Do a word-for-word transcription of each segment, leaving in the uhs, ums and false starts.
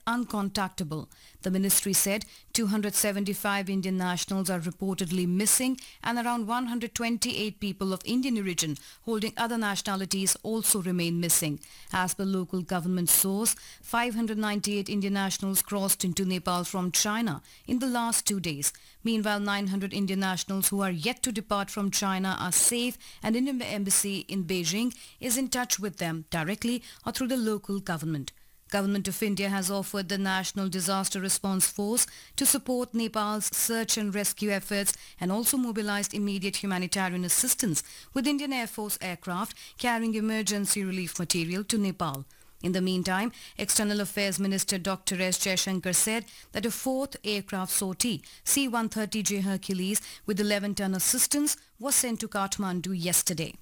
uncontactable. The ministry said two hundred seventy-five Indian nationals are reportedly missing and around one hundred twenty-eight people of Indian origin holding other nationalities also remain missing. As per local government source, five hundred ninety-eight Indian nationals crossed into Nepal from China in the last two days. Meanwhile, nine hundred Indian nationals who are yet to depart from China are safe, and Indian embassy in Beijing is in touch with them directly or through the local government. Government of India has offered the National Disaster Response Force to support Nepal's search and rescue efforts and also mobilized immediate humanitarian assistance with Indian Air Force aircraft carrying emergency relief material to Nepal. In the meantime, External Affairs Minister Doctor S. Jaishankar said that a fourth aircraft sortie, C one thirty J Hercules, with eleven ton assistance was sent to Kathmandu yesterday.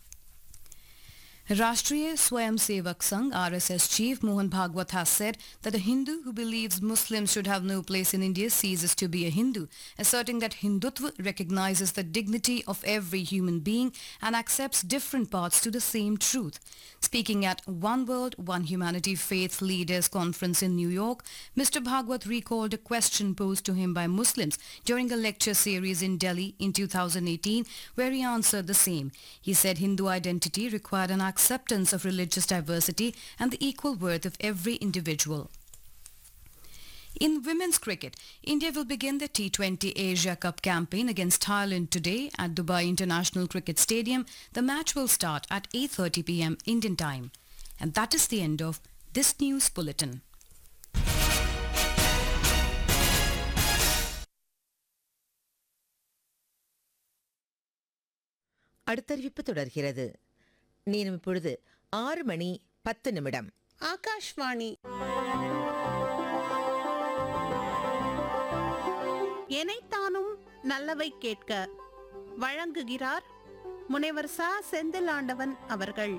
Rashtriya Swayamsevak Sangh R S S chief Mohan Bhagwat has said that a Hindu who believes Muslims should have no place in India ceases to be a Hindu, asserting that Hindutva recognizes the dignity of every human being and accepts different paths to the same truth. Speaking at One World, One Humanity Faith Leaders Conference in New York, Mister Bhagwat recalled a question posed to him by Muslims during a lecture series in Delhi in two thousand eighteen, where he answered the same. He said Hindu identity required an acceptance of religious diversity and the equal worth of every individual. In women's cricket, India will begin the T twenty Asia Cup campaign against Thailand today at Dubai International Cricket Stadium. The match will start at eight thirty p m Indian time. And that is the end of this news bulletin. அடுத்தறிவிப்பு தொடர்கிறது. நேரம் இப்பொழுது ஆறு மணி பத்து நிமிடம். ஆகாஷ்வாணி. எனைத்தானும் நல்லவை கேட்க வழங்குகிறார் முனைவர் ச. செந்திலாண்டவன் அவர்கள்.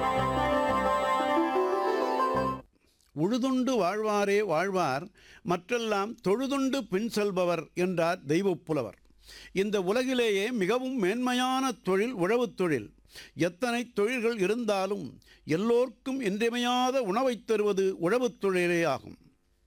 உழுதுண்டு வாழ்வாரே வாழ்வார், மற்றெல்லாம் தொழுதுண்டு பின் செல்பவர் என்றார் தெய்வப்புலவர். இந்த உலகிலேயே மிகவும் மேன்மையான தொழில் உழவுத் தொழில். எத்தனை தொழில்கள் இருந்தாலும் எல்லோருக்கும் இன்றியமையாத உணவைத் தருவது உழவுத் தொழிலே ஆகும்.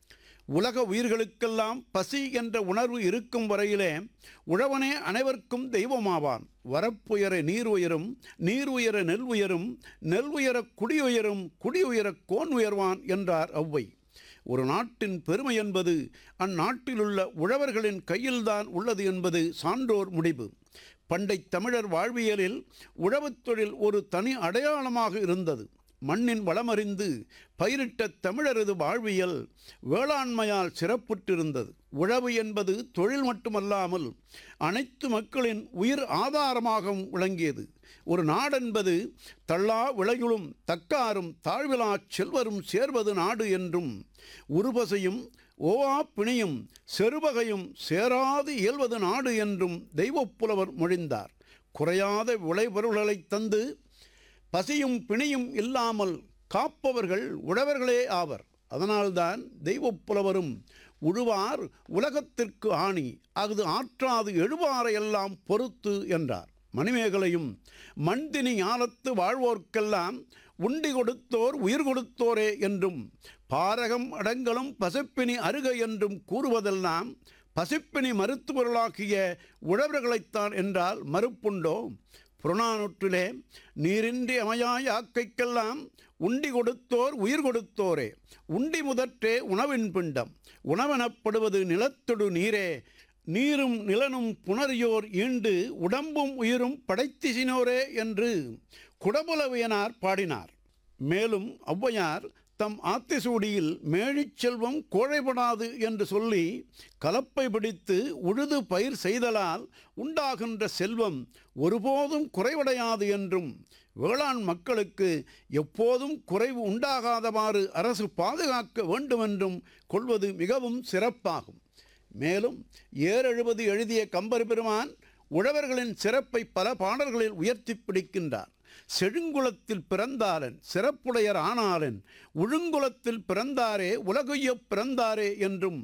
உலக உயிர்களுக்கெல்லாம் பசி என்ற உணர்வு இருக்கும் வரையிலே உழவனே அனைவருக்கும் தெய்வமாவான். வரப்புயர நீர் உயரும், நீர் உயர நெல் உயரும், நெல் உயர குடி உயரும், குடி உயர கோன் உயர்வான் என்றார் ஔவை. ஒரு நாட்டின் பெருமை என்பது அந்நாட்டிலுள்ள உழவர்களின் கையில்தான் உள்ளது என்பது சான்றோர் முடிவு. பண்டை தமிழர் வாழ்வியலில் உழவுத் தொழில் ஒரு தனி அடையாளமாக இருந்தது. மண்ணின் வளமறிந்து பயிரிட்ட தமிழரது வாழ்வியல் வேளாண்மையால் சிறப்புற்றிருந்தது. உழவு என்பது தொழில் மட்டுமல்லாமல் அனைத்து மக்களின் உயிர் ஆதாரமாகவும் விளங்கியது. ஒரு நாடென்பது தள்ளா விளையுளும் தக்காரும் தாழ்விலா செல்வரும் சேர்வது நாடு என்றும், உருபசையும் ஓவா பிணியும் செருவகையும் சேராது இயல்வது நாடு என்றும் தெய்வப்புலவர் மொழிந்தார். குறையாத விளைபொருள்களை தந்து பசியும் பிணியும் இல்லாமல் காப்பவர்கள் உழவர்களே ஆவர். அதனால்தான் தெய்வப்புலவரும் உழுவார் உலகத்திற்கு ஆணி, அஃது ஆற்றாது எழுவாரையெல்லாம் பொறுத்து என்றார். மணிமேகலையும் மண்தினி ஞாலத்து வாழ்வோர்க்கெல்லாம் உண்டி கொடுத்தோர் உயிர் கொடுத்தோரே என்றும், பாரகம் அடங்கலும் பசிப்பினி அருக என்றும் கூறுவதெல்லாம் பசிப்பினி மருத்துவர்களாகிய உழவர்களைத்தான் என்றால் மறுப்புண்டோ? புறநானூற்றிலே நீரின்றி அமையாய் ஆக்கைக்கெல்லாம் உண்டி கொடுத்தோர் உயிர் கொடுத்தோரே, உண்டி முதற்றே உணவின் பிண்டம், உணவெனப்படுவது நிலத்தொடு நீரே, நீரும் நிலனும் புணரியோர் ஈண்டு உடம்பும் உயிரும் படைத்திசினோரே என்று குடபுலவியனார் பாடினார். மேலும் ஔவையார் தம் ஆத்திசூடியில் மேழிச் செல்வம் கோழைப்படாது என்று சொல்லி கலப்பை பிடித்து உழுது பயிர் செய்தலால் உண்டாகின்ற செல்வம் ஒருபோதும் குறைவடையாது என்றும், வேளாண் மக்களுக்கு எப்போதும் குறைவு உண்டாகாதவாறு அரசு பாதுகாக்க வேண்டுமென்றும் கொள்வது மிகவும் சிறப்பாகும். மேலும் ஏறெழுபது எழுதிய கம்பர் பெருமான் உழவர்களின் சிறப்பை பல பாடல்களில் உயர்த்தி பிடிக்கின்றார். செழுங்குலத்தில் பிறந்தாரன் சிறப்புடையர் ஆனாரன், உழுங்குலத்தில் பிறந்தாரே உலகுய்யப் பிறந்தாரே என்றும்,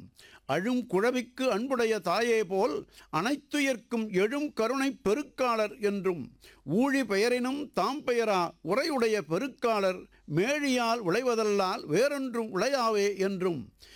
அழும் குழவிக்கு அன்புடைய தாயே போல் அனைத்துயர்க்கும் எழும் கருணை பெருக்காளர் என்றும் ஊழி பெயரினும் தாம் பெயரா உரையுடைய பெருக்காளர் மேழியால் உழைவதல்லால் வேறொன்றும் உழையாவே என்றும்